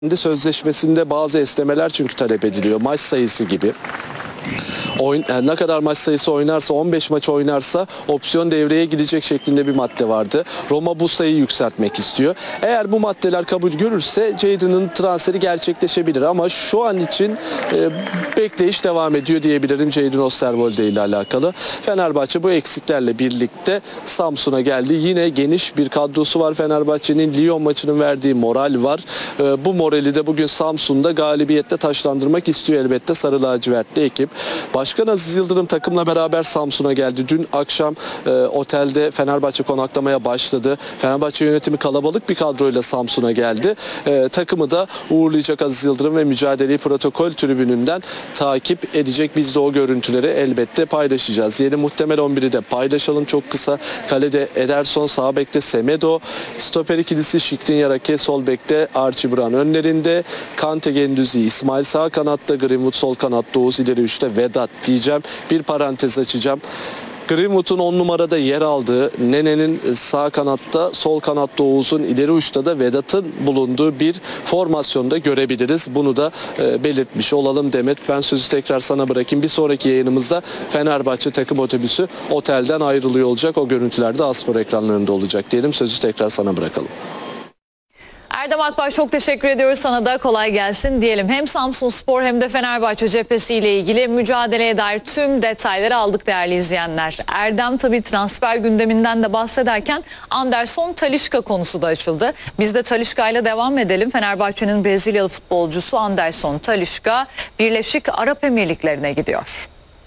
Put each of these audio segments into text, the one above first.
Sözleşmesinde bazı esnemeler çünkü talep ediliyor. Maç sayısı gibi. Ne kadar maç sayısı oynarsa, 15 maç oynarsa opsiyon devreye girecek şeklinde bir madde vardı. Roma bu sayıyı yükseltmek istiyor. Eğer bu maddeler kabul görürse Jadon'ın transferi gerçekleşebilir ama şu an için bekleyiş devam ediyor diyebilirim Jadon Osterwolde ile alakalı. Fenerbahçe bu eksiklerle birlikte Samsun'a geldi. Yine geniş bir kadrosu var Fenerbahçe'nin. Lyon maçının verdiği moral var. Bu morali de bugün Samsun'da galibiyetle taşlandırmak istiyor elbette sarı lacivertli ekip. Başkan Aziz Yıldırım takımla beraber Samsun'a geldi. Dün akşam otelde Fenerbahçe konaklamaya başladı. Fenerbahçe yönetimi kalabalık bir kadroyla Samsun'a geldi. Takımı da uğurlayacak Aziz Yıldırım ve mücadeleyi protokol tribününden takip edecek. Biz de o görüntüleri elbette paylaşacağız. Yeni muhtemel 11'i de paylaşalım çok kısa. Kalede Ederson, sağ bekte Semedo, stoper ikilisi Skriniar, sol bekte Archie Brown önlerinde. Kante, Gündüzi, İsmail sağ kanatta, Greenwood sol kanatta, Oğuz ileri üçte, Vedat diyeceğim. Bir parantez açacağım. Greenwood'un 10 numarada yer aldığı, Nene'nin sağ kanatta, sol kanatta Oğuz'un, ileri uçta da Vedat'ın bulunduğu bir formasyonda görebiliriz. Bunu da belirtmiş olalım Demet. Ben sözü tekrar sana bırakayım. Bir sonraki yayınımızda Fenerbahçe takım otobüsü otelden ayrılıyor olacak. O görüntüler de Aspor ekranlarında olacak diyelim. Sözü tekrar sana bırakalım. Erdem Akbaş, çok teşekkür ediyoruz, sana da kolay gelsin diyelim. Hem Samsunspor hem de Fenerbahçe cephesiyle ilgili mücadeleye dair tüm detayları aldık değerli izleyenler. Erdem tabii transfer gündeminden de bahsederken Anderson Talisca konusu da açıldı. Biz de Talisca ile devam edelim. Fenerbahçe'nin Brezilyalı futbolcusu Anderson Talisca Birleşik Arap Emirlikleri'ne gidiyor.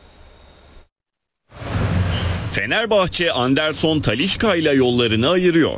Fenerbahçe Anderson Talisca ile yollarını ayırıyor.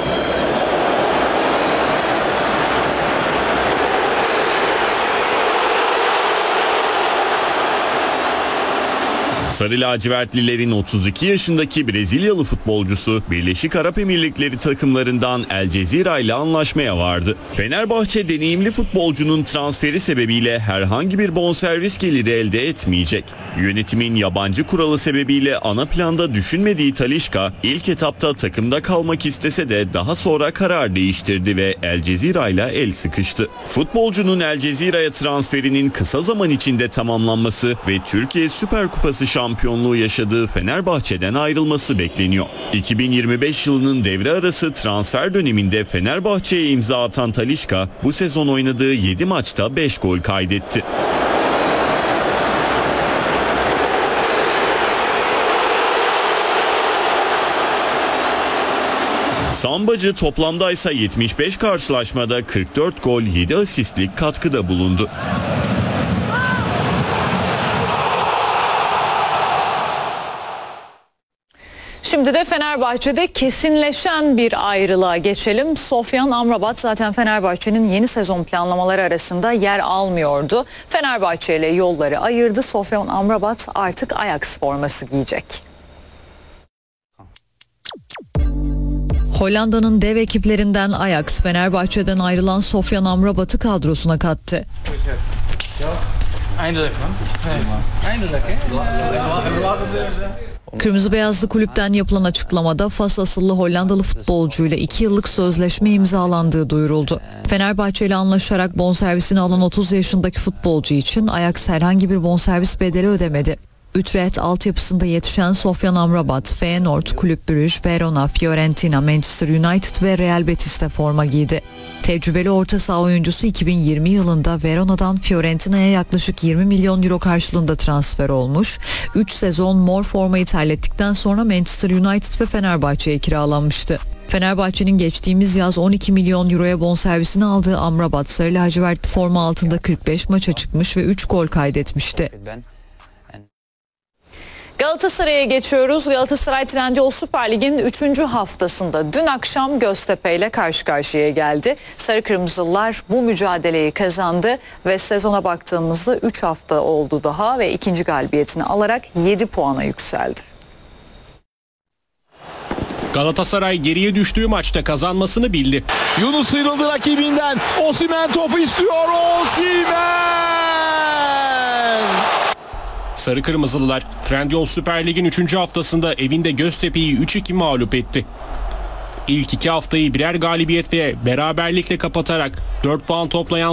Sarı lacivertlilerin 32 yaşındaki Brezilyalı futbolcusu Birleşik Arap Emirlikleri takımlarından El Cezira ile anlaşmaya vardı. Fenerbahçe deneyimli futbolcunun transferi sebebiyle herhangi bir bonservis geliri elde etmeyecek. Yönetimin yabancı kuralı sebebiyle ana planda düşünmediği Talisca ilk etapta takımda kalmak istese de daha sonra karar değiştirdi ve El Cezira ile el sıkıştı. Futbolcunun El Cezira'ya transferinin kısa zaman içinde tamamlanması ve Türkiye Süper Kupası şampiyonluğu yaşadığı Fenerbahçe'den ayrılması bekleniyor. 2025 yılının devre arası transfer döneminde Fenerbahçe'ye imza atan Talisca bu sezon oynadığı 7 maçta 5 gol kaydetti. Sambacı toplamda ise 75 karşılaşmada 44 gol 7 asistlik katkıda bulundu. Şimdi de Fenerbahçe'de kesinleşen bir ayrılığa geçelim. Sofyan Amrabat zaten Fenerbahçe'nin yeni sezon planlamaları arasında yer almıyordu. Fenerbahçe ile yolları ayırdı. Sofyan Amrabat artık Ajax forması giyecek. Hollanda'nın dev ekiplerinden Ajax, Fenerbahçe'den ayrılan Sofyan Amrabat'ı kadrosuna kattı. Kırmızı Beyazlı kulüpten yapılan açıklamada Fas asıllı Hollandalı futbolcuyla 2 yıllık sözleşme imzalandığı duyuruldu. Fenerbahçe ile anlaşarak bonservisini alan 30 yaşındaki futbolcu için Ajax herhangi bir bonservis bedeli ödemedi. Utrecht altyapısında yetişen Sofyan Amrabat, Feyenoord, Kulüp Brugge, Verona, Fiorentina, Manchester United ve Real Betis'te forma giydi. Tecrübeli orta saha oyuncusu 2020 yılında Verona'dan Fiorentina'ya yaklaşık 20 milyon euro karşılığında transfer olmuş. 3 sezon mor formayı terlettikten sonra Manchester United ve Fenerbahçe'ye kiralanmıştı. Fenerbahçe'nin geçtiğimiz yaz 12 milyon euroya bonservisini aldığı Amrabat, sarı lacivertli forma altında 45 maça çıkmış ve 3 gol kaydetmişti. Galatasaray'a geçiyoruz. Galatasaray Trendyol Süper Lig'in 3. haftasında dün akşam Göztepe ile karşı karşıya geldi. Sarı Kırmızılılar bu mücadeleyi kazandı ve sezona baktığımızda 3 hafta oldu daha ve ikinci galibiyetini alarak 7 puana yükseldi. Galatasaray geriye düştüğü maçta kazanmasını bildi. Yunus sıyrıldı rakibinden. Osimhen topu istiyor. Osimhen! Sarı Kırmızılılar Trendyol Süper Lig'in 3. haftasında evinde Göztepe'yi 3-2 mağlup etti. İlk 2 haftayı birer galibiyet ve beraberlikle kapatarak 4 puan toplayan